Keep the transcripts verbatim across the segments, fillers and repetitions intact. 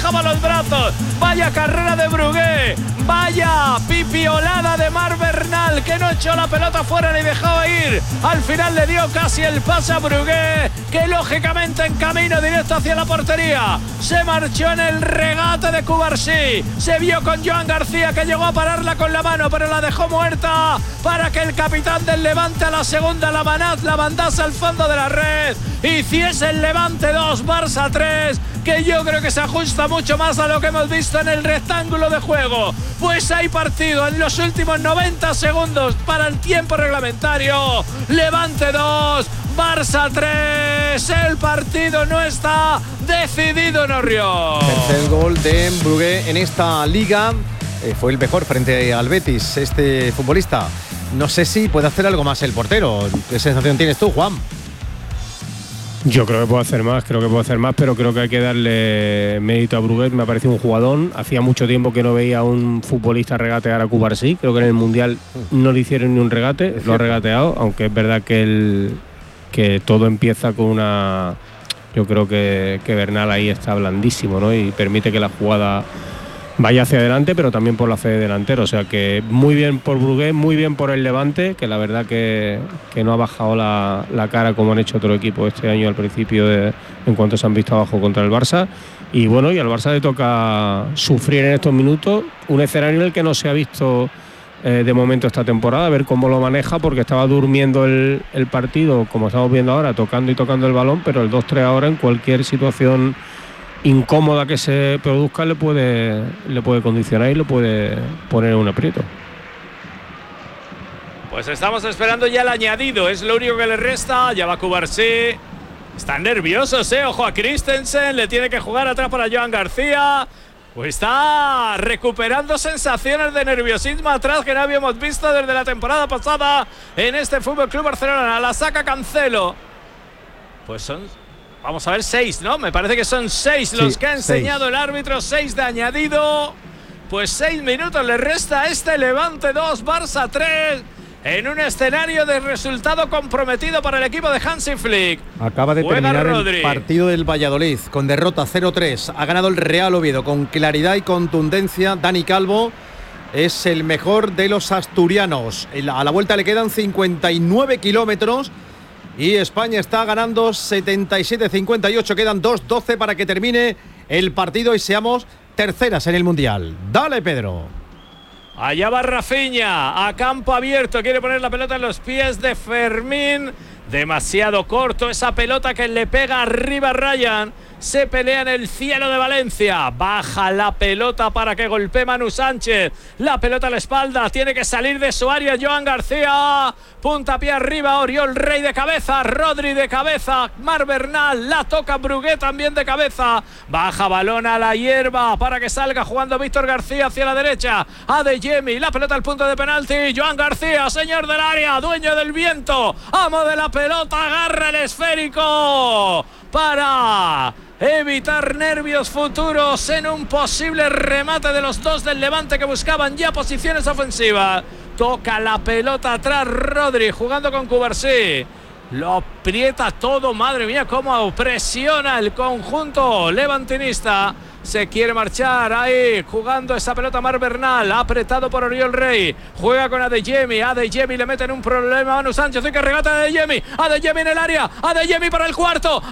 bajaba los brazos. Vaya carrera de Brugué, vaya pipiolada de Marc Bernal, que no echó la pelota fuera ni dejaba ir. Al final le dio casi el pase a Brugué, que lógicamente en camino directo hacia la portería se marchó en el regate de Cubarsí. Se vio con Joan García, que llegó a pararla con la mano, pero la dejó muerta para que el capitán del Levante a la segunda la, manaz, la mandase al fondo de la red. Hiciese el Levante dos, Barça tres, que yo creo que se ajusta mucho más a lo que hemos visto en el rectángulo de juego. Pues hay partido en los últimos noventa segundos para el tiempo reglamentario. Levante dos, Barça tres. El partido no está decidido en Orrión. Tercer gol de Brugué en esta liga. Eh, fue el mejor frente al Betis, este futbolista. No sé si puede hacer algo más el portero. ¿Qué sensación tienes tú, Juan? Yo creo que puede hacer más, creo que puede hacer más, pero creo que hay que darle mérito a Brugué. Me ha parecido un jugadón. Hacía mucho tiempo que no veía a un futbolista regatear a Cubarsí. Creo que en el Mundial no le hicieron ni un regate, lo ha regateado, aunque es verdad que, el, que todo empieza con una... Yo creo que, que Bernal ahí está blandísimo, ¿no? Y permite que la jugada vaya hacia adelante, pero también por la fe de delantero. O sea que muy bien por Brugué, muy bien por el Levante, que la verdad que, que no ha bajado la, la cara como han hecho otro equipo este año al principio de, en cuanto se han visto abajo contra el Barça. Y bueno, y al Barça le toca sufrir en estos minutos un escenario en el que no se ha visto eh, de momento esta temporada, a ver cómo lo maneja, porque estaba durmiendo el, el partido, como estamos viendo ahora, tocando y tocando el balón, pero el dos tres ahora en cualquier situación incómoda que se produzca le puede, le puede condicionar y le puede poner un aprieto. Pues estamos esperando ya el añadido, es lo único que le resta. Ya va Cubarsí. Están nerviosos, eh. Ojo a Christensen, le tiene que jugar atrás para Joan García. Pues está recuperando sensaciones de nerviosismo atrás que no habíamos visto desde la temporada pasada en este F C Barcelona. La saca Cancelo. Pues son... Vamos a ver, seis, ¿no? Me parece que son seis los sí, que ha enseñado seis. El árbitro, seis de añadido. Pues seis minutos le resta a este Levante dos, Barça tres, en un escenario de resultado comprometido para el equipo de Hansi Flick. Acaba de Juega terminar Rodri. El partido del Valladolid con derrota cero tres. Ha ganado el Real Oviedo con claridad y contundencia. Dani Calvo es el mejor de los asturianos. A la vuelta le quedan cincuenta y nueve kilómetros. Y España está ganando setenta y siete a cincuenta y ocho. Quedan dos doce para que termine el partido y seamos terceras en el Mundial. Dale, Pedro. Allá va Rafinha, a campo abierto. Quiere poner la pelota en los pies de Fermín. Demasiado corto esa pelota que le pega arriba a Ryan. Se pelea en el cielo de Valencia. Baja la pelota para que golpee Manu Sánchez. La pelota a la espalda. Tiene que salir de su área Joan García. Puntapié arriba. Oriol Rey de cabeza. Rodri de cabeza. Marc Bernal. La toca Brugué también de cabeza. Baja balón a la hierba para que salga jugando Víctor García hacia la derecha. Adeyemi. La pelota al punto de penalti. Joan García, señor del área. Dueño del viento. Amo de la pelota. Agarra el esférico para evitar nervios futuros en un posible remate de los dos del Levante que buscaban ya posiciones ofensivas. Toca la pelota atrás Rodri jugando con Cubarsí. Lo aprieta todo, madre mía, cómo presiona el conjunto levantinista. Se quiere marchar ahí, jugando esa pelota Marc Bernal, apretado por Oriol Rey. Juega con Adeyemi, Adeyemi le mete en un problema a Manu Sánchez. Hay que regata a Adeyemi, Adeyemi en el área, Adeyemi para el cuarto,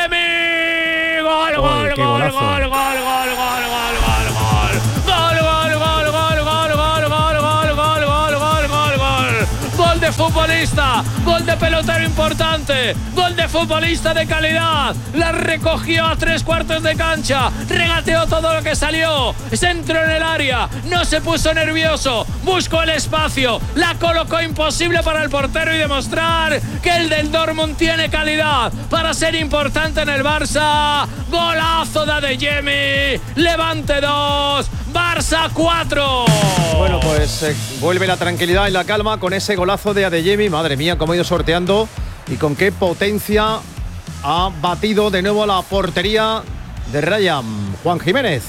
Adeyemi. Gol, gol, gol, gol, gol, gol, gol, gol, gol, gol, gol, gol. Gol, gol, gol, gol, gol, gol, gol, gol, gol, gol, gol, gol, gol. Gol de futbolista, gol de pelotero importante, gol de futbolista de calidad. La recogió a tres cuartos de cancha, regateó todo lo que salió, se entró en el área, no se puso nervioso, buscó el espacio, la colocó imposible para el portero y demostrar que el del Dortmund tiene calidad para ser importante en el Barça. Golazo de Adeyemi. Levante dos, Barça cuatro. Bueno, pues eh, vuelve la tranquilidad y la calma con ese golazo de Adeyemi. Madre mía, cómo ha ido sorteando y con qué potencia ha batido de nuevo la portería de Ryan. Juan Jiménez.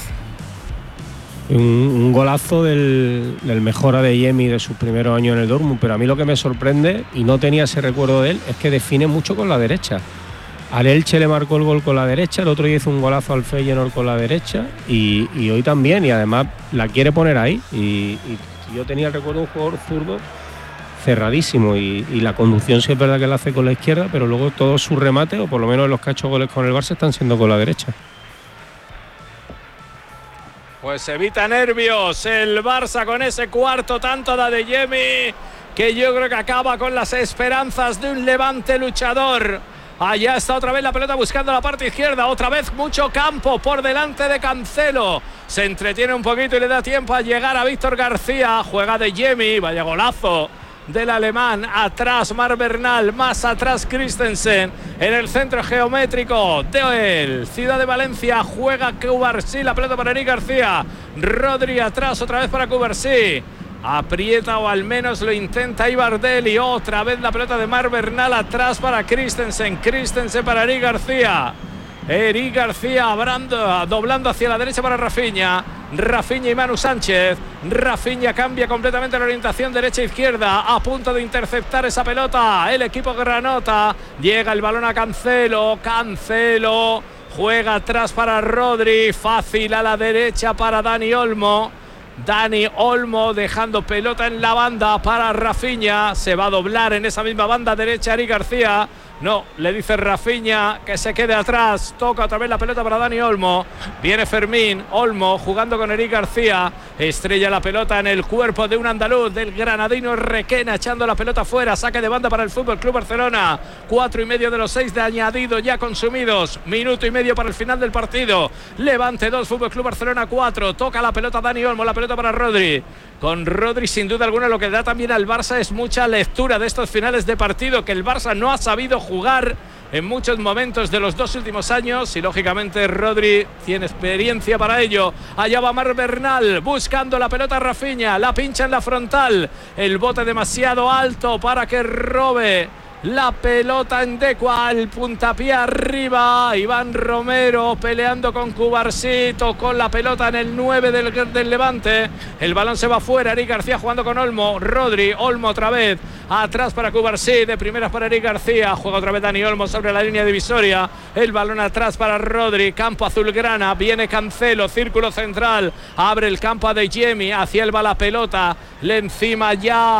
Un, un golazo del, del mejor Adeyemi de sus primeros años en el Dortmund, pero a mí lo que me sorprende, y no tenía ese recuerdo de él, es que define mucho con la derecha. Al Elche le marcó el gol con la derecha, el otro día hizo un golazo al Feyenoord con la derecha y, y hoy también, y además la quiere poner ahí. Y, y yo tenía el recuerdo de un jugador zurdo cerradísimo y, y la conducción sí es verdad que la hace con la izquierda, pero luego todos sus remates, o por lo menos los que ha hecho goles con el Barça, están siendo con la derecha. Pues evita nervios el Barça con ese cuarto tanto de Adeyemi, que yo creo que acaba con las esperanzas de un Levante luchador. Allá está otra vez la pelota buscando la parte izquierda, otra vez mucho campo por delante de Cancelo. Se entretiene un poquito y le da tiempo a llegar a Víctor García. Juega Adeyemi, vaya golazo del alemán. Atrás Mar Bernal, más atrás Christensen. En el centro geométrico de el Ciudad de Valencia juega Cubarsí, la pelota para Eric García. Rodri atrás otra vez para Cubarsí. Aprieta o al menos lo intenta Ibardelli. Otra vez la pelota de Mar Bernal atrás para Christensen. Christensen para Eric García. Eric García abrando, doblando hacia la derecha para Rafinha. Rafinha y Manu Sánchez. Rafinha cambia completamente la orientación derecha-izquierda. A punto de interceptar esa pelota el equipo granota. Llega el balón a Cancelo. Cancelo juega atrás para Rodri. Fácil a la derecha para Dani Olmo. Dani Olmo dejando pelota en la banda para Rafinha. Se va a doblar en esa misma banda derecha Eric García. No, le dice Rafinha que se quede atrás. Toca otra vez la pelota para Dani Olmo. Viene Fermín. Olmo jugando con Eric García. Estrella la pelota en el cuerpo de un andaluz, del granadino Requena, echando la pelota fuera. Saque de banda para el F C Barcelona. Cuatro y medio de los seis de añadido ya consumidos. Minuto y medio para el final del partido. Levante dos, F C Barcelona cuatro. Toca la pelota Dani Olmo. La pelota para Rodri. Con Rodri sin duda alguna lo que da también al Barça es mucha lectura de estos finales de partido, que el Barça no ha sabido jugar en muchos momentos de los dos últimos años y lógicamente Rodri tiene experiencia para ello. Allá va Mar Bernal buscando la pelota Rafinha, la pincha en la frontal, el bote demasiado alto para que robe la pelota en Decua, al puntapié arriba. Iván Romero peleando con Cubarsí, tocó la pelota en el nueve del, del Levante. El balón se va fuera. Eric García jugando con Olmo. Rodri, Olmo otra vez. Atrás para Cubarsí, de primeras para Eric García. Juega otra vez Dani Olmo sobre la línea divisoria. El balón atrás para Rodri. Campo azulgrana. Viene Cancelo, círculo central. Abre el campo a Adeyemi. Hacia él va la pelota. Le encima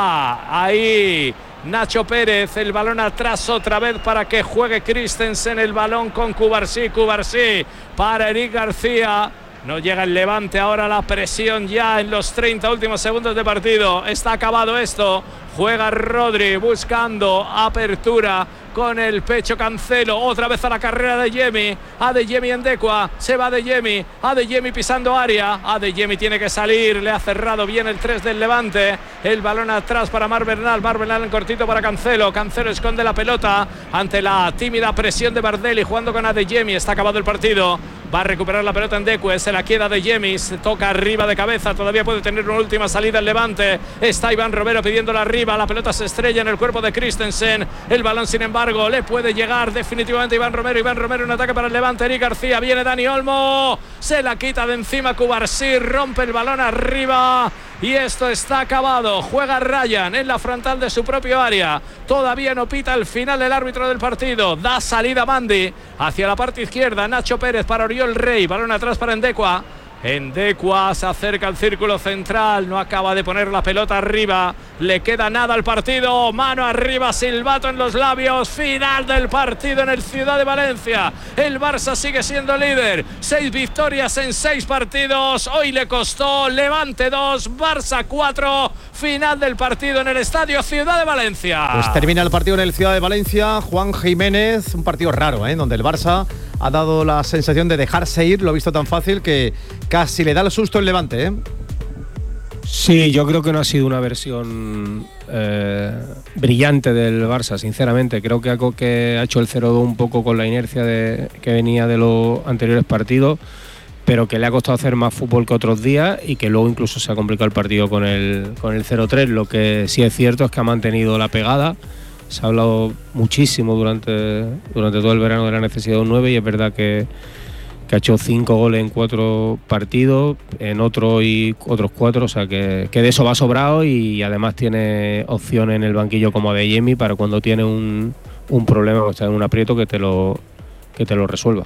ya. Ahí Nacho Pérez, el balón atrás otra vez para que juegue Christensen, el balón con Cubarsí, Cubarsí para Eric García. No llega el Levante, ahora la presión ya en los treinta últimos segundos de partido. Está acabado esto. Juega Rodri buscando apertura con el pecho Cancelo. Otra vez a la carrera de Adeyemi. Adeyemi en Decua. Se va Adeyemi. Adeyemi pisando área. Adeyemi tiene que salir. Le ha cerrado bien el tres del Levante. El balón atrás para Mar Bernal. Mar Bernal en cortito para Cancelo. Cancelo esconde la pelota ante la tímida presión de Bardelli jugando con Adeyemi. Está acabado el partido. Va a recuperar la pelota en Decue, se la queda Adeyemi, se toca arriba de cabeza, todavía puede tener una última salida el Levante. Está Iván Romero pidiéndola arriba, la pelota se estrella en el cuerpo de Christensen. El balón sin embargo le puede llegar definitivamente Iván Romero. Iván Romero en ataque para el Levante, Eric García, viene Dani Olmo, se la quita de encima Cubarsí, rompe el balón arriba. Y esto está acabado. Juega Ryan en la frontal de su propio área. Todavía no pita el final el árbitro del partido. Da salida Mandi hacia la parte izquierda. Nacho Pérez para Oriol Rey. Balón atrás para Endecua. Endecua se acerca al círculo central, no acaba de poner la pelota arriba, le queda nada al partido, mano arriba, silbato en los labios, final del partido en el Ciudad de Valencia. El Barça sigue siendo líder, seis victorias en seis partidos, hoy le costó. Levante dos, Barça cuatro, final del partido en el Estadio Ciudad de Valencia. Pues termina el partido en el Ciudad de Valencia. Juan Jiménez, un partido raro, ¿eh? Donde el Barça ha dado la sensación de dejarse ir, lo ha visto tan fácil que casi le da el susto el Levante, ¿eh? Sí, yo creo que no ha sido una versión eh, brillante del Barça, sinceramente. Creo que ha, que ha hecho el cero dos un poco con la inercia de, que venía de los anteriores partidos, pero que le ha costado hacer más fútbol que otros días y que luego incluso se ha complicado el partido con el, con el cero tres. Lo que sí es cierto es que ha mantenido la pegada. Se ha hablado muchísimo durante, durante todo el verano de la necesidad de un nueve y es verdad que, que ha hecho cinco goles en cuatro partidos, en otro y otros cuatro, o sea que, que de eso va sobrado y además tiene opciones en el banquillo como Adeyemi para cuando tiene un, un problema o está en un aprieto que te lo, que te lo resuelva.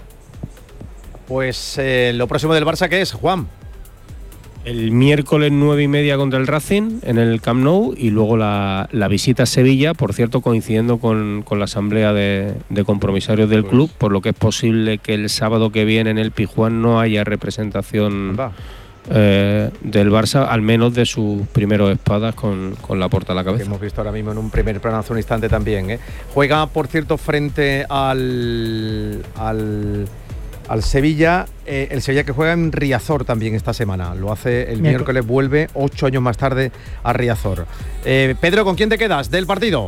Pues eh, lo próximo del Barça, ¿qué es, Juan? El miércoles nueve y media contra el Racing en el Camp Nou y luego la, la visita a Sevilla, por cierto coincidiendo con, con la asamblea de, de compromisarios del pues. club, por lo que es posible que el sábado que viene en el Pizjuán no haya representación eh, del Barça, al menos de sus primeros espadas con, con la porta a la cabeza. Que hemos visto ahora mismo en un primer plano hace un instante también. ¿eh? Juega, por cierto, frente al... al al Sevilla, eh, el Sevilla que juega en Riazor también esta semana. Lo hace el miércoles, miércoles vuelve ocho años más tarde a Riazor. Eh, Pedro, ¿con quién te quedas del partido?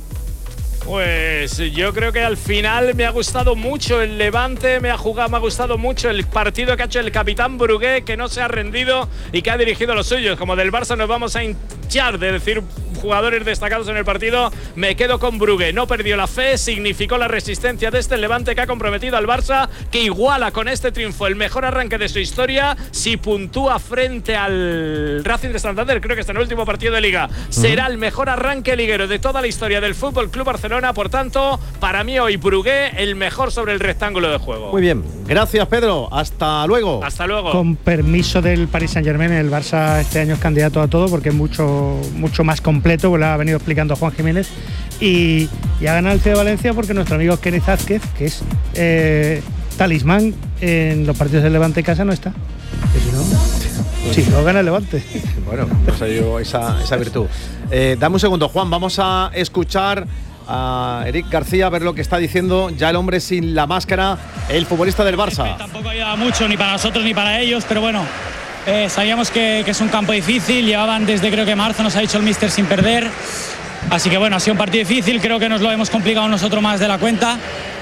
Pues yo creo que al final me ha gustado mucho el Levante, me ha jugado, me ha gustado mucho el partido que ha hecho el capitán Brugué, que no se ha rendido y que ha dirigido a los suyos. Como del Barça nos vamos a hinchar de decir jugadores destacados en el partido, me quedo con Brugué. No perdió la fe, significó la resistencia de este Levante que ha comprometido al Barça, que iguala con este triunfo el mejor arranque de su historia. Si puntúa frente al Racing de Santander, creo que está en el último partido de Liga, uh-huh. será el mejor arranque liguero de toda la historia del Fútbol Club Barcelona. Por tanto, para mí hoy Brugué el mejor sobre el rectángulo de juego. Muy bien, gracias Pedro, hasta luego. Hasta luego. Con permiso del Paris Saint-Germain, el Barça este año es candidato a todo porque es mucho, mucho más completo, pues lo ha venido explicando Juan Jiménez, y, y ha ganado el C de Valencia porque nuestro amigo Kenneth Vázquez, que es eh, talismán en los partidos del Levante casa, no está. Que si no, si no gana el Levante. Bueno, pues hay esa, esa virtud. Eh, dame un segundo, Juan, vamos a escuchar a Eric García, a ver lo que está diciendo ya el hombre sin la máscara, el futbolista del Barça. Tampoco ayuda mucho ni para nosotros ni para ellos, pero bueno, eh, sabíamos que, que es un campo difícil, llevaban desde creo que marzo, nos ha dicho el míster, sin perder, así que bueno, ha sido un partido difícil, creo que nos lo hemos complicado nosotros más de la cuenta.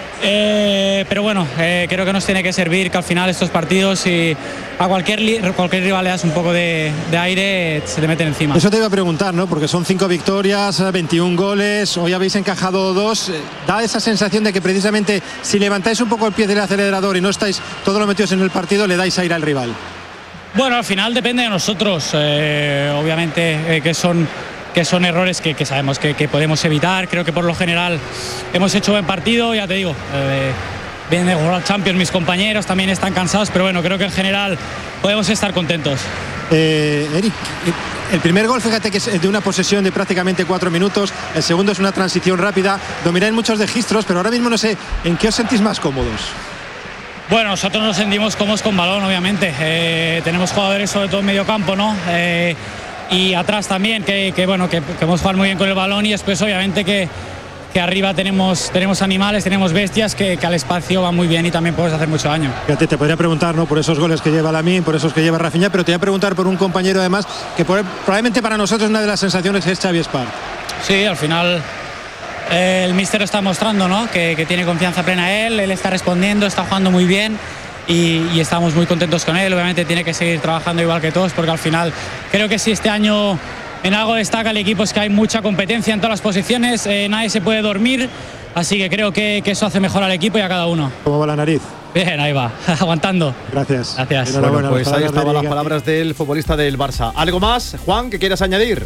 Eh, pero bueno, eh, creo que nos tiene que servir que al final estos partidos, si a cualquier, cualquier rival le das un poco de, de aire, se te meten encima. Eso te iba a preguntar, ¿no? Porque son cinco victorias, veintiún goles, hoy habéis encajado dos. Da esa sensación de que precisamente si levantáis un poco el pie del acelerador y no estáis todos los metidos en el partido, le dais aire al rival. Bueno, al final depende de nosotros, eh, obviamente eh, que son... que son errores que, que sabemos que, que podemos evitar. Creo que por lo general hemos hecho buen partido, ya te digo, eh, vienen de World Champions mis compañeros, también están cansados, pero bueno, creo que en general podemos estar contentos. Eh, Eric, el primer gol, fíjate que es de una posesión de prácticamente cuatro minutos, el segundo es una transición rápida, domináis muchos registros, pero ahora mismo no sé, ¿en qué os sentís más cómodos? Bueno, nosotros nos sentimos cómodos con balón, obviamente, eh, tenemos jugadores sobre todo en medio campo, ¿no? Eh, y atrás también, que, que bueno, que, que hemos jugado muy bien con el balón, y después obviamente que, que arriba tenemos, tenemos animales, tenemos bestias que, que al espacio van muy bien y también puedes hacer mucho daño. Fíjate, te podría preguntar, ¿no?, por esos goles que lleva Lamine, por esos que lleva Rafinha, pero te voy a preguntar por un compañero además que por, probablemente para nosotros una de las sensaciones es Xavi Espart. Sí, al final eh, el míster está mostrando, ¿no?, que, que tiene confianza plena en él, él está respondiendo, está jugando muy bien. Y, y estamos muy contentos con él, obviamente tiene que seguir trabajando igual que todos, porque al final creo que si este año en algo destaca el equipo es que hay mucha competencia en todas las posiciones, eh, nadie se puede dormir, así que creo que, que eso hace mejor al equipo y a cada uno. ¿Cómo va la nariz? Bien, ahí va, aguantando. Gracias. Gracias. Bueno, pues ahí estaban las palabras del futbolista del Barça. ¿Algo más, Juan, que quieras añadir?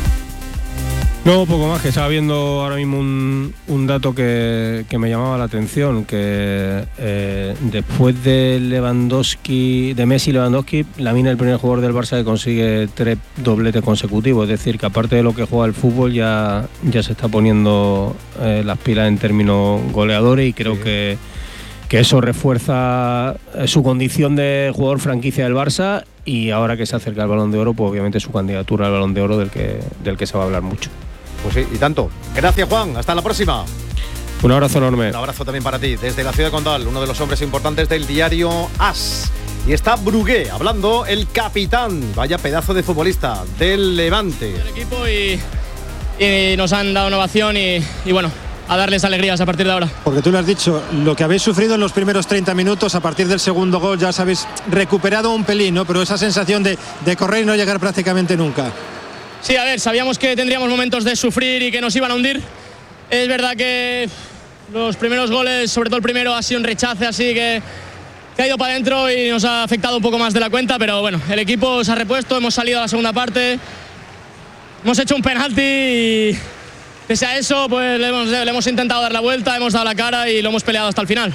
No, poco más, que estaba viendo ahora mismo un, un dato que, que me llamaba la atención, que eh, después de Lewandowski, de Messi y Lewandowski, Lamine es el primer jugador del Barça que consigue tres dobletes consecutivos, es decir, que aparte de lo que juega el fútbol ya, ya se está poniendo eh, las pilas en términos goleadores, y creo sí. que, que eso refuerza su condición de jugador franquicia del Barça, y ahora que se acerca el Balón de Oro, pues obviamente su candidatura al Balón de Oro del que, del que se va a hablar mucho. Pues sí, y tanto. Gracias, Juan. Hasta la próxima. Un abrazo enorme. Un abrazo también para ti. Desde la ciudad de Condal, uno de los hombres importantes del diario AS. Y está Brugué hablando, el capitán. Vaya pedazo de futbolista del Levante. El equipo y, y nos han dado una ovación y, y bueno, a darles alegrías a partir de ahora. Porque tú lo has dicho, lo que habéis sufrido en los primeros treinta minutos, a partir del segundo gol ya os habéis recuperado un pelín, ¿no? Pero esa sensación de, de correr y no llegar prácticamente nunca. Sí, a ver, sabíamos que tendríamos momentos de sufrir y que nos iban a hundir. Es verdad que los primeros goles, sobre todo el primero, ha sido un rechace así que, que ha ido para adentro y nos ha afectado un poco más de la cuenta, pero bueno, el equipo se ha repuesto, hemos salido a la segunda parte, hemos hecho un penalti y pese a eso pues le hemos, le hemos intentado dar la vuelta, hemos dado la cara y lo hemos peleado hasta el final.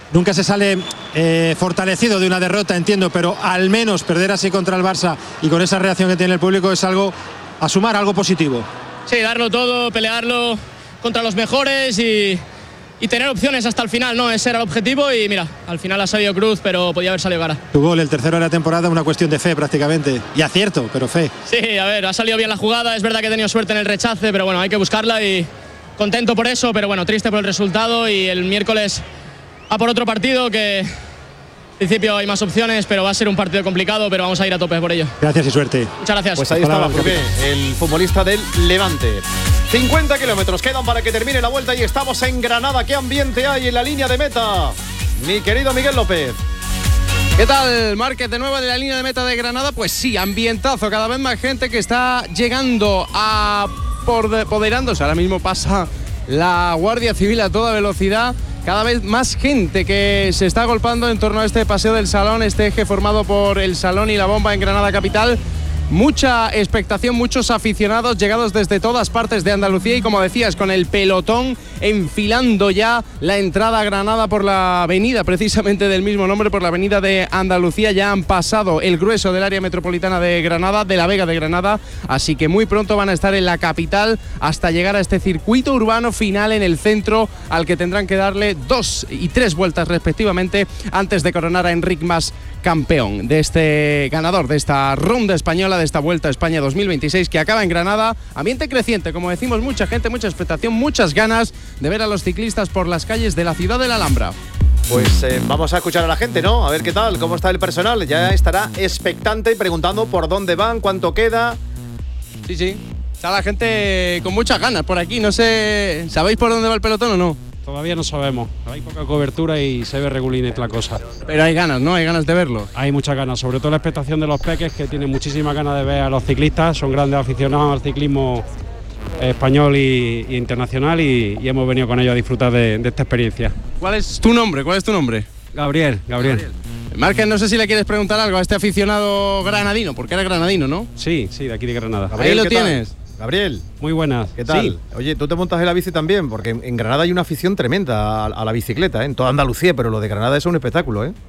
Nunca se sale eh, fortalecido de una derrota, entiendo, pero al menos perder así contra el Barça y con esa reacción que tiene el público es algo a sumar, algo positivo. Sí, darlo todo, pelearlo contra los mejores y, y tener opciones hasta el final, ¿no? Ese era el objetivo y mira, al final ha salido cruz, pero podía haber salido cara. Tu gol, el tercero de la temporada, una cuestión de fe prácticamente, y acierto, pero fe. Sí, a ver, ha salido bien la jugada, es verdad que he tenido suerte en el rechace, pero bueno, hay que buscarla y contento por eso, pero bueno, triste por el resultado y el miércoles a por otro partido que en principio hay más opciones, pero va a ser un partido complicado, pero vamos a ir a tope por ello. Gracias y suerte. Muchas gracias. Pues ahí estaba Frugué, el futbolista del Levante. cincuenta kilómetros quedan para que termine la vuelta y estamos en Granada. ¿Qué ambiente hay en la línea de meta? Mi querido Miguel López. ¿Qué tal, Márquez? De nuevo en la línea de meta de Granada. Pues sí, ambientazo, cada vez más gente que está llegando a apoderándose. Ahora mismo pasa la Guardia Civil a toda velocidad. Cada vez más gente que se está agolpando en torno a este Paseo del Salón, este eje formado por el Salón y la Bomba en Granada capital. Mucha expectación, muchos aficionados llegados desde todas partes de Andalucía y, como decías, con el pelotón enfilando ya la entrada a Granada por la avenida, precisamente del mismo nombre, por la avenida de Andalucía. Ya han pasado el grueso del área metropolitana de Granada, de la Vega de Granada, así que muy pronto van a estar en la capital hasta llegar a este circuito urbano final en el centro, al que tendrán que darle dos y tres vueltas respectivamente antes de coronar a Enric Mas campeón de este ganador de esta ronda española, de esta Vuelta a España dos mil veintiséis, que acaba en Granada. Ambiente creciente, como decimos, mucha gente, mucha expectación, muchas ganas de ver a los ciclistas por las calles de la ciudad de la Alhambra. Pues eh, vamos a escuchar a la gente, ¿no? A ver qué tal, cómo está el personal. Ya estará expectante y preguntando por dónde van, cuánto queda. Sí, sí, está la gente con muchas ganas por aquí. No sé, ¿sabéis por dónde va el pelotón o no? Todavía no sabemos, hay poca cobertura y se ve regulín la cosa. Pero hay ganas, ¿no? Hay ganas de verlo. Hay muchas ganas, sobre todo la expectación de los peques, que tienen muchísimas ganas de ver a los ciclistas, son grandes aficionados al ciclismo español y, y internacional y, y hemos venido con ellos a disfrutar de, de esta experiencia. ¿Cuál es tu nombre? ¿Cuál es tu nombre? Gabriel, Gabriel. Gabriel. Márquez, no sé si le quieres preguntar algo a este aficionado granadino, porque eres granadino, ¿no? Sí, sí, de aquí de Granada. Gabriel, ahí lo ¿qué tienes. Tal? Gabriel. Muy buenas. ¿Qué tal? Sí. Oye, tú te montas en la bici también, porque en Granada hay una afición tremenda a, a la bicicleta, ¿eh? En toda Andalucía, pero lo de Granada es un espectáculo, ¿eh?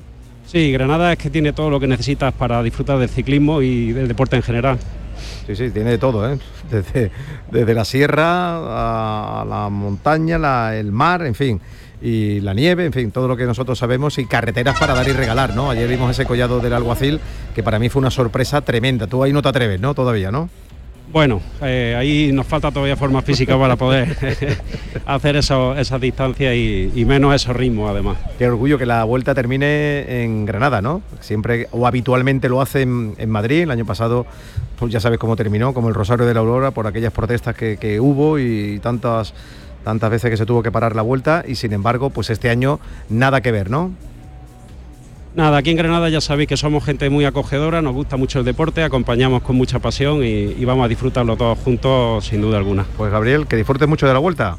Sí, Granada es que tiene todo lo que necesitas para disfrutar del ciclismo y del deporte en general. Sí, sí, tiene de todo, ¿eh? Desde, desde la sierra a, a la montaña, la, el mar, en fin, y la nieve, en fin, todo lo que nosotros sabemos, y carreteras para dar y regalar, ¿no? Ayer vimos ese collado del Alguacil, que para mí fue una sorpresa tremenda. Tú ahí no te atreves, ¿no? Todavía, ¿no? Bueno, eh, ahí nos falta todavía forma física para poder hacer eso, esas distancias y, y menos esos ritmos, además. Qué orgullo que la vuelta termine en Granada, ¿no? Siempre o habitualmente lo hace en, en Madrid. El año pasado, pues ya sabes cómo terminó, como el Rosario de la Aurora, por aquellas protestas que, que hubo y tantas, tantas veces que se tuvo que parar la vuelta. Y sin embargo, pues este año nada que ver, ¿no? Nada, aquí en Granada ya sabéis que somos gente muy acogedora, nos gusta mucho el deporte, acompañamos con mucha pasión y, y vamos a disfrutarlo todos juntos sin duda alguna. Pues Gabriel, que disfrutes mucho de la vuelta.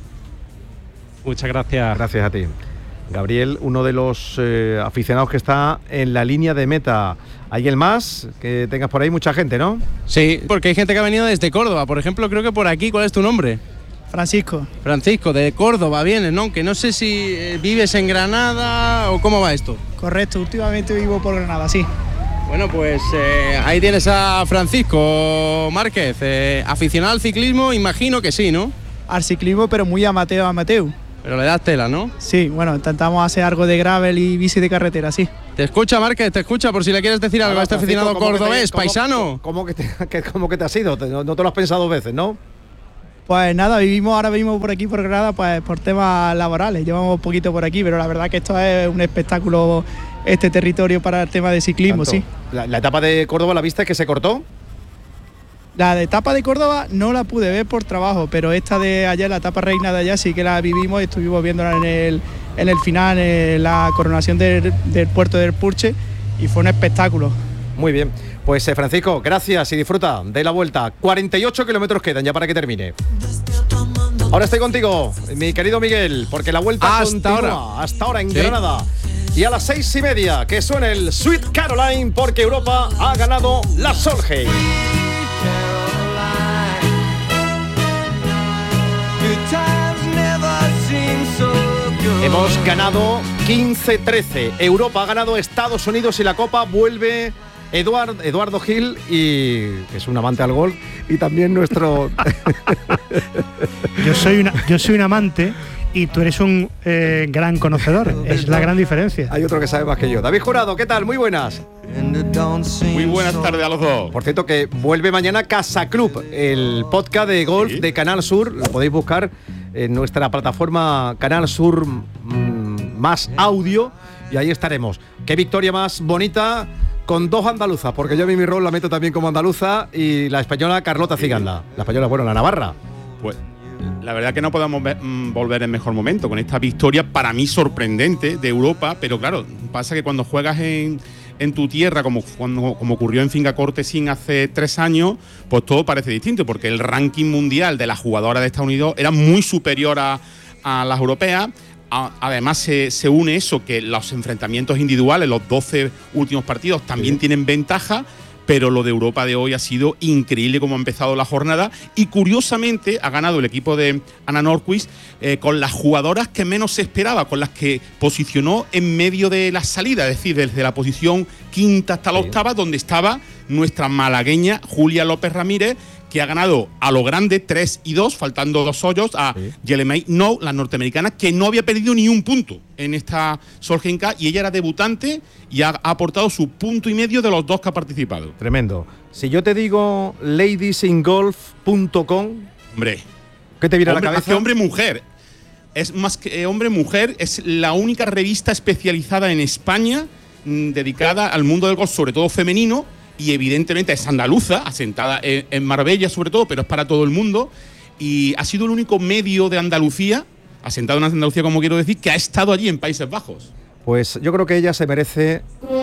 Muchas gracias. Gracias a ti. Gabriel, uno de los eh, aficionados que está en la línea de meta. ¿Hay el más? Que tengas por ahí mucha gente, ¿no? Sí, porque hay gente que ha venido desde Córdoba. Por ejemplo, creo que por aquí, ¿cuál es tu nombre? Francisco. Francisco, de Córdoba vienes, ¿no? Que no sé si eh, vives en Granada o cómo va esto. Correcto, últimamente vivo por Granada, sí. Bueno, pues eh, ahí tienes a Francisco Márquez, eh, aficionado al ciclismo, imagino que sí, ¿no? Al ciclismo, pero muy amateur, amateur. Pero le das tela, ¿no? Sí, bueno, intentamos hacer algo de gravel y bici de carretera, sí. Te escucha, Márquez, te escucha, por si le quieres decir algo a este aficionado cordobés, paisano. ¿Cómo que te, que, cómo que te has ido? No, no te lo has pensado dos veces, ¿no? Pues nada, vivimos ahora vivimos por aquí, por Granada, pues por temas laborales. Llevamos poquito por aquí, pero la verdad que esto es un espectáculo, este territorio, para el tema de ciclismo, ¿Tanto? sí. La, ¿La etapa de Córdoba la viste que se cortó? La de etapa de Córdoba no la pude ver por trabajo, pero esta de allá, la etapa reina de allá, sí que la vivimos y estuvimos viéndola en el, en el final, en la coronación del, del puerto del Purche, y fue un espectáculo. Muy bien. Pues eh, Francisco, gracias y disfruta de la vuelta. cuarenta y ocho kilómetros quedan ya para que termine. Ahora estoy contigo, mi querido Miguel, porque la vuelta hasta continúa ahora. hasta ahora en ¿Sí? Granada. Y a las seis y media que suene el Sweet Caroline, porque Europa ha ganado la Solheim. Hemos ganado quince trece. Europa ha ganado Estados Unidos y la Copa vuelve Eduard, Eduardo Gil, y que es un amante al golf, y también nuestro... yo, soy una, yo soy un amante y tú eres un eh, gran conocedor. Es la gran diferencia. Hay otro que sabe más que yo. David Jurado, ¿qué tal? Muy buenas. Muy buenas tardes a los dos. Por cierto, que vuelve mañana Casa Club, el podcast de golf ¿Sí? de Canal Sur. Lo podéis buscar en nuestra plataforma Canal Sur mmm, más audio, y ahí estaremos. Qué victoria más bonita, con dos andaluzas, porque yo a mí mi rol la meto también como andaluza, y la española Carlota Ciganda. La española, bueno, la navarra. Pues la verdad que no podemos ver, mmm, volver en mejor momento con esta victoria para mí sorprendente de Europa, pero claro, pasa que cuando juegas en, en tu tierra, como, cuando, como ocurrió en Finca Cortesín hace tres años, pues todo parece distinto, porque el ranking mundial de las jugadoras de Estados Unidos era muy superior a, a las europeas. Además se, se une eso, que los enfrentamientos individuales, los doce últimos partidos también sí. tienen ventaja, pero lo de Europa de hoy ha sido increíble como ha empezado la jornada, y curiosamente ha ganado el equipo de Anna Nordqvist eh, con las jugadoras que menos se esperaba, con las que posicionó en medio de la salida, es decir, desde la posición quinta hasta la sí. octava, donde estaba nuestra malagueña Julia López Ramírez, que ha ganado a lo grande tres y dos, faltando dos hoyos, a sí. Yelemay No, la norteamericana, que no había perdido ni un punto en esta Solheim Cup, y ella era debutante y ha, ha aportado su punto y medio de los dos que ha participado. Tremendo. Si yo te digo ladies in golf punto com, hombre, ¿qué te viene hombre, a la cabeza? Más que hombre-mujer. Es más que eh, hombre-mujer, es la única revista especializada en España mmm, dedicada al mundo del golf, sobre todo femenino. Y evidentemente es andaluza, asentada en, en Marbella sobre todo, pero es para todo el mundo. Y ha sido el único medio de Andalucía, asentado en Andalucía como quiero decir, que ha estado allí en Países Bajos. Pues yo creo que ella se merece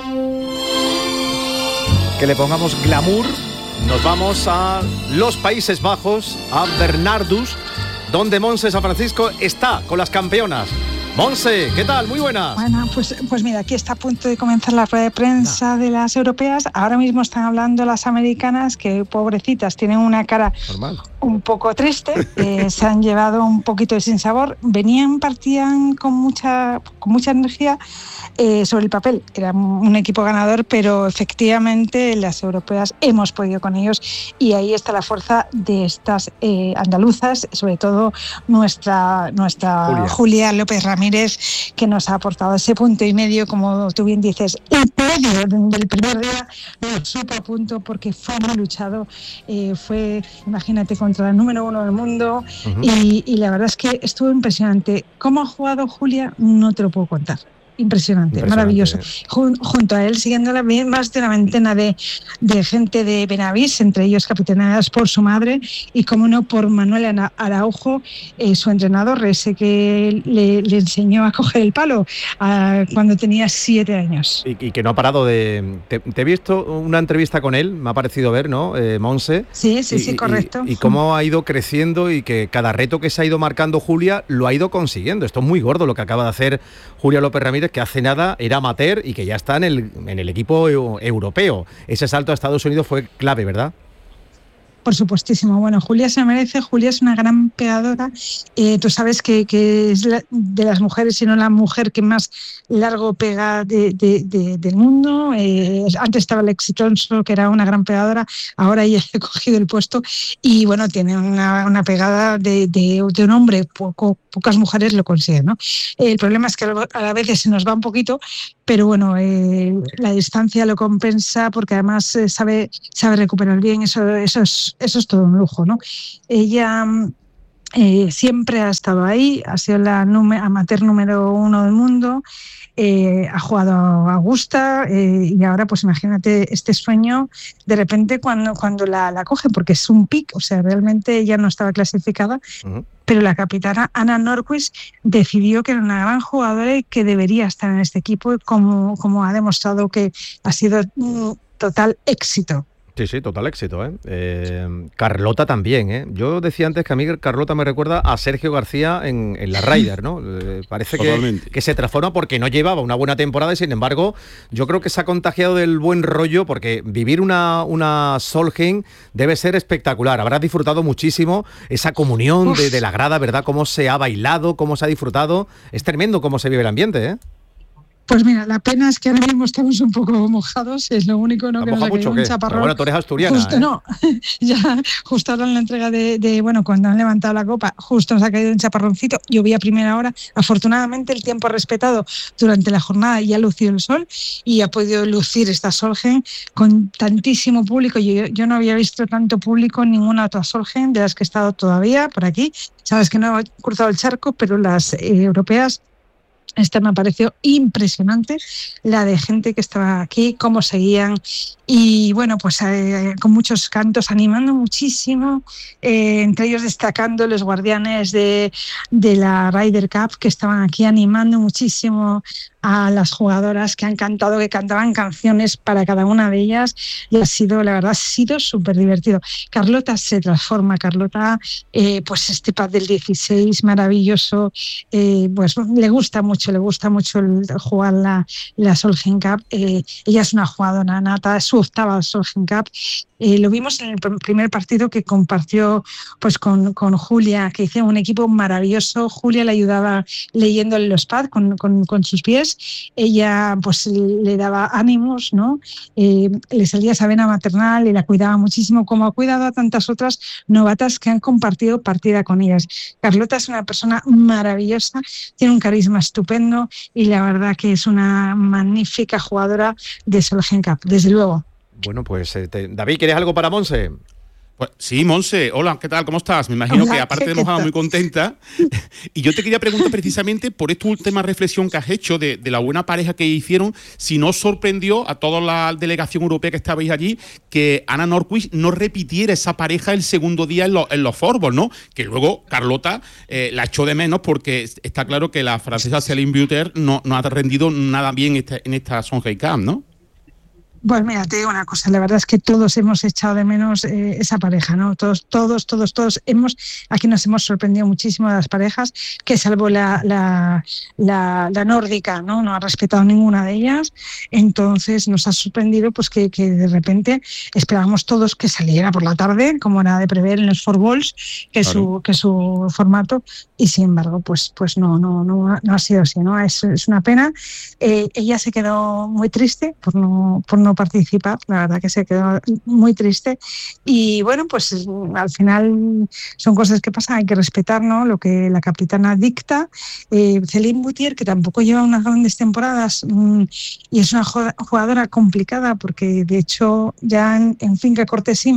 que le pongamos glamour. Nos vamos a los Países Bajos, a Bernardus, donde Montse San Francisco está con las campeonas. Montse, ¿qué tal? Muy buenas. Bueno, pues, pues mira, aquí está a punto de comenzar la rueda de prensa no. de las europeas. Ahora mismo están hablando las americanas, que pobrecitas, tienen una cara normal, un poco triste, eh, se han llevado un poquito de sinsabor. Venían, partían con mucha, con mucha energía eh, sobre el papel. Era un equipo ganador, pero efectivamente las europeas hemos podido con ellos, y ahí está la fuerza de estas eh, andaluzas, sobre todo nuestra, nuestra Julia, Julia López Ramírez, que nos ha aportado ese punto y medio, como tú bien dices, el medio del primer día lo supo a punto, porque fue muy luchado, eh, fue, imagínate, contra el número uno del mundo, uh-huh. y, y la verdad es que estuvo impresionante. ¿Cómo ha jugado Julia? No te lo puedo contar. Impresionante, Impresionante, maravilloso. Jun, junto a él, siguiéndola más de una veintena de, de gente de Benavís, entre ellos capitaneadas por su madre y, como no, por Manuel Araujo, eh, su entrenador, ese que le, le enseñó a coger el palo a, cuando tenía siete años. Y, y que no ha parado de... Te, te he visto una entrevista con él, me ha parecido ver, ¿no, eh, Montse? Sí, sí, y, sí, correcto. Y, y cómo ha ido creciendo, y que cada reto que se ha ido marcando Julia lo ha ido consiguiendo. Esto es muy gordo lo que acaba de hacer Julia López Ramírez, que hace nada era amateur y que ya está en el, en el equipo europeo. Ese salto a Estados Unidos fue clave, ¿verdad? Por supuestísimo. Bueno, Julia se merece. Julia es una gran pegadora. Eh, tú sabes que, que es la, de las mujeres, si no la mujer que más largo pega de, de, de, del mundo. Eh, antes estaba Lexi Thompson, que era una gran pegadora. Ahora ella ha cogido el puesto. Y bueno, tiene una, una pegada de, de, de un hombre. Poco, pocas mujeres lo consiguen, ¿no? Eh, el problema es que a veces se nos va un poquito, pero bueno, eh, la distancia lo compensa, porque además eh, sabe, sabe recuperar bien. Eso, eso es Eso es todo un lujo, ¿no? Ella eh, siempre ha estado ahí, ha sido la nume, amateur número uno del mundo, eh, ha jugado a Augusta, eh, y ahora pues imagínate este sueño de repente cuando, cuando la, la coge, porque es un pick, o sea, realmente ella no estaba clasificada, uh-huh. pero la capitana Anna Nordqvist decidió que era una gran jugadora y que debería estar en este equipo, como, como ha demostrado que ha sido un total éxito. Sí, sí, total éxito, ¿eh? eh Carlota también, ¿eh? Yo decía antes que a mí Carlota me recuerda a Sergio García en, en la Ryder, ¿no? Eh, parece que, que se transforma porque no llevaba una buena temporada y sin embargo yo creo que se ha contagiado del buen rollo porque vivir una, una Solheim debe ser espectacular. Habrás disfrutado muchísimo esa comunión de, de la grada, ¿verdad? Cómo se ha bailado, cómo se ha disfrutado. Es tremendo cómo se vive el ambiente, ¿eh? Pues mira, la pena es que ahora mismo estamos un poco mojados, es lo único, ¿no? Que nos ha caído un chaparrón. Pero bueno, tú eres asturiana, Justo, ¿eh? no, ya justo ahora en la entrega de, de, bueno, cuando han levantado la copa, justo nos ha caído un chaparroncito, llovía a primera hora, afortunadamente el tiempo ha respetado durante la jornada y ha lucido el sol y ha podido lucir esta Solheim con tantísimo público. Yo, yo no había visto tanto público en ninguna otra Solheim de las que he estado todavía por aquí. Sabes que no he cruzado el charco, pero las eh, europeas, esta me pareció impresionante, la de gente que estaba aquí, cómo seguían y bueno, pues eh, con muchos cantos, animando muchísimo, eh, entre ellos destacando los guardianes de, de la Ryder Cup que estaban aquí animando muchísimo a las jugadoras que han cantado, que cantaban canciones para cada una de ellas y ha sido, la verdad, ha sido súper divertido. Carlota se transforma, Carlota, eh, pues este pad del dieciséis maravilloso, eh, pues le gusta mucho, le gusta mucho el, el jugar la, la Solheim Cup. Eh, ella es una jugadora nata, es su octava Solheim Cup. Eh, lo vimos en el primer partido que compartió pues con, con Julia, que hicieron un equipo maravilloso. Julia le ayudaba leyéndole los pads con, con, con sus pies. Ella pues le daba ánimos, ¿no? Eh, le salía esa vena maternal y la cuidaba muchísimo, como ha cuidado a tantas otras novatas que han compartido partida con ellas. Carlota es una persona maravillosa, tiene un carisma estupendo y la verdad que es una magnífica jugadora de Solheim Cup, desde luego. Bueno, pues eh, te, David, ¿quieres algo para Monse? Pues sí, Monse, hola, ¿qué tal? ¿Cómo estás? Me imagino hola, que aparte de mojada muy contenta. Y yo te quería preguntar precisamente por esta última reflexión que has hecho de, de la buena pareja que hicieron, si no sorprendió a toda la delegación europea que estabais allí que Anna Nordqvist no repitiera esa pareja el segundo día en, lo, en los fourballs, ¿no? Que luego Carlota eh, la echó de menos porque está claro que la francesa Céline Buter no, no ha rendido nada bien esta, en esta Solheim Cup, ¿no? Pues mira, te digo una cosa, la verdad es que todos hemos echado de menos eh, esa pareja, ¿no? Todos, todos, todos, todos hemos, aquí nos hemos sorprendido muchísimo de las parejas, que salvo la, la, la, la nórdica, ¿no? No ha respetado ninguna de ellas, entonces nos ha sorprendido pues que, que de repente esperábamos todos que saliera por la tarde, como era de prever en los four balls, que es claro. su, que su formato, y sin embargo, pues, pues no, no, no, no ha sido así, ¿no? Es, es una pena. Eh, ella se quedó muy triste por no, por no participar, la verdad que se quedó muy triste y bueno, pues al final son cosas que pasan, hay que respetar, ¿no? Lo que la capitana dicta. eh, Céline Buter, que tampoco lleva unas grandes temporadas mmm, y es una jugadora complicada porque de hecho ya en, en Finca Cortesim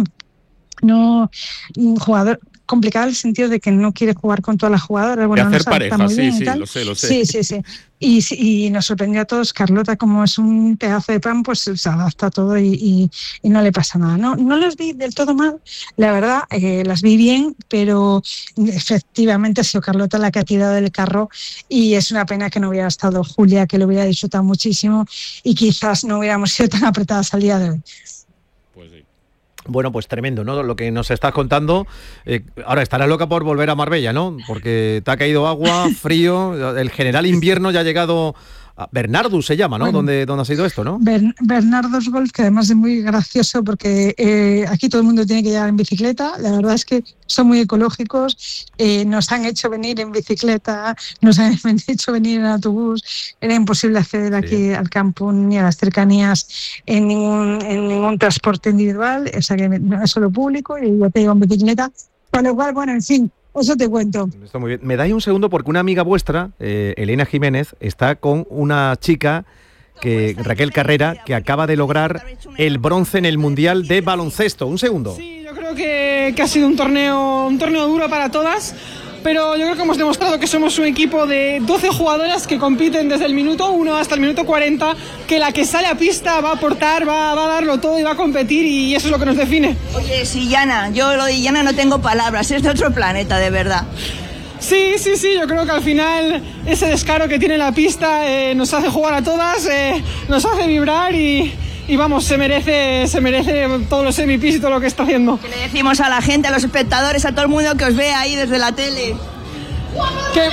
no, un jugador complicado en el sentido de que no quiere jugar con todas las jugadoras. Bueno, de hacer no pareja, muy sí, bien sí, y tal. lo sé, lo sé. Sí, sí, sí. Y, y nos sorprendió a todos. Carlota, como es un pedazo de pan, pues se adapta a todo y, y, y no le pasa nada. No, no las vi del todo mal, la verdad, eh, las vi bien, pero efectivamente ha sido Carlota la que ha tirado del carro y es una pena que no hubiera estado Julia, que lo hubiera disfrutado muchísimo y quizás no hubiéramos sido tan apretadas al día de hoy. Pues sí. Bueno, pues tremendo, ¿no? Lo que nos estás contando. Eh, ahora estarás loca por volver a Marbella, ¿no? Porque te ha caído agua, frío, el general invierno ya ha llegado. A Bernardus se llama, ¿no? Bueno, ¿Dónde, ¿Dónde ha sido esto, no? Bern, Bernardus Golf, que además es muy gracioso porque eh, aquí todo el mundo tiene que llegar en bicicleta. La verdad es que son muy ecológicos. Eh, nos han hecho venir en bicicleta, nos han hecho venir en autobús. Era imposible acceder aquí sí. al campo ni a las cercanías en ningún, en ningún transporte individual. O sea que no es solo público y yo te digo en bicicleta. Con lo cual, bueno, en fin. Eso te cuento. Está muy bien. Me dais un segundo porque una amiga vuestra, eh, Elena Jiménez, está con una chica, que Raquel Carrera, que acaba de lograr el bronce en el Mundial de Baloncesto. Un segundo. Sí, yo creo que, que ha sido un torneo, un torneo duro para todas, pero yo creo que hemos demostrado que somos un equipo de doce jugadoras que compiten desde el minuto uno hasta el minuto cuarenta, que la que sale a pista va a aportar, va, va a darlo todo y va a competir y eso es lo que nos define. Oye, sí, Yana, yo lo de Yana no tengo palabras, es de otro planeta, de verdad. Sí, sí, sí, yo creo que al final ese descaro que tiene la pista eh, nos hace jugar a todas, eh, nos hace vibrar y, y vamos, se merece, se merece todos los M V Ps y todo lo que está haciendo. ¿Qué le decimos a la gente, a los espectadores, a todo el mundo que os ve ahí desde la tele? Que,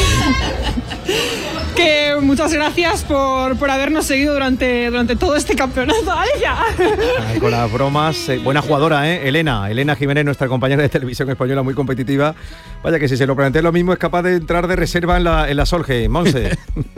que muchas gracias por, por habernos seguido durante, durante todo este campeonato. ¡Alicia! Ay, con las bromas, eh, buena jugadora, ¿eh? Elena, Elena Jiménez, nuestra compañera de televisión española, muy competitiva. Vaya que si se lo plantea lo mismo es capaz de entrar de reserva en la, en la Solheim, Monse.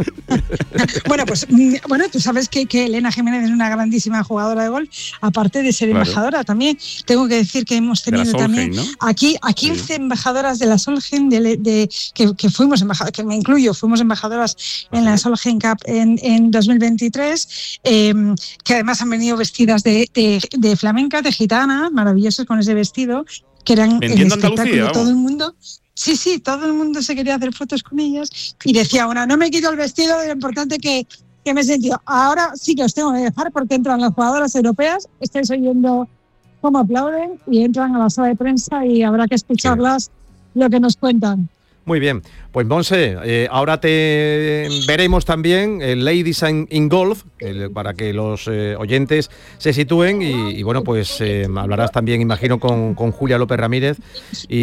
Bueno, pues bueno, tú sabes que, que Elena Jiménez es una grandísima jugadora de golf, aparte de ser claro. embajadora también. Tengo que decir que hemos tenido Solheim, también ¿no? aquí a quince sí. embajadoras de la Solheim, de, de, que, que fuimos embajadoras, que me incluyo, fuimos embajadoras en sí. la Solheim Cup en, en dos mil veintitrés, eh, que además han venido vestidas de, de, de flamenca, de gitana, maravillosas con ese vestido, que eran el espectáculo de todo el mundo. Sí, sí, todo el mundo se quería hacer fotos con ellas y decía, bueno, no me quito el vestido, lo importante que, que me he sentido. Ahora sí que os tengo que dejar porque entran las jugadoras europeas, estáis oyendo cómo aplauden y entran a la sala de prensa y habrá que escucharlas sí. lo que nos cuentan. Muy bien, pues Monse, eh, ahora te veremos también el Ladies in, in Golf, el, para que los eh, oyentes se sitúen y, y bueno, pues eh, hablarás también, imagino, con, con Julia López Ramírez y,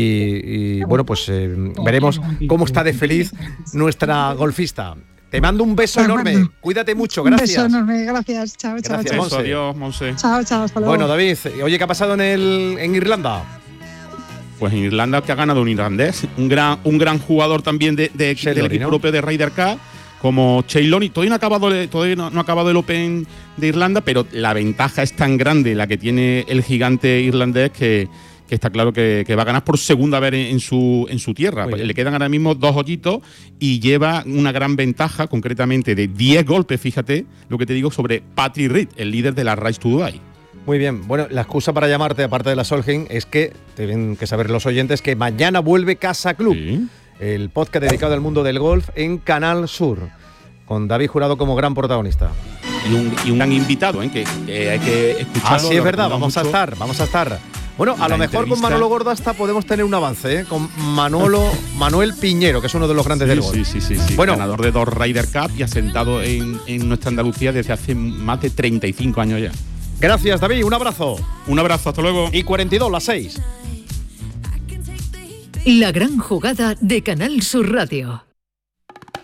y bueno, pues eh, veremos cómo está de feliz nuestra golfista. Te mando un beso enorme, cuídate mucho, gracias. Un beso enorme, gracias, chao, chao. Gracias, chao. Monse. Adiós, Monse. Chao, chao, hasta luego. Bueno, David, oye, ¿qué ha pasado en, el, en Irlanda? Pues en Irlanda que ha ganado un irlandés, un gran, un gran jugador también de, de, del equipo ¿no? europeo de Ryder Cup, como Ceylon. Todavía no ha acabado, todavía no, no ha acabado el Open de Irlanda, pero la ventaja es tan grande la que tiene el gigante irlandés que, que está claro que, que va a ganar por segunda vez en, en su en su tierra. Pues le quedan ahora mismo dos hoyitos y lleva una gran ventaja, concretamente de diez golpes, fíjate lo que te digo, sobre Patrick Reed, el líder de la Race to Dubai. Muy bien, bueno, la excusa para llamarte, aparte de la Solheim, es que tienen que saber los oyentes que mañana vuelve Casa Club, ¿sí? El podcast dedicado al mundo del golf en Canal Sur, con David Jurado como gran protagonista. Y un, y un gran invitado, ¿eh? que, que hay que escucharlo. Ah, sí, es verdad, vamos mucho. a estar, vamos a estar. Bueno, a lo mejor con Manolo Gordo hasta podemos tener un avance, ¿eh? Con Manolo, Manuel Piñero, que es uno de los grandes sí, del golf. Sí, sí, sí, sí. Bueno, ganador de dos Ryder Cup y asentado en, en nuestra Andalucía desde hace más de treinta y cinco años ya. Gracias, David, un abrazo. Un abrazo, hasta luego. Y cuarenta y dos, las seis. La gran jugada de Canal Sur Radio.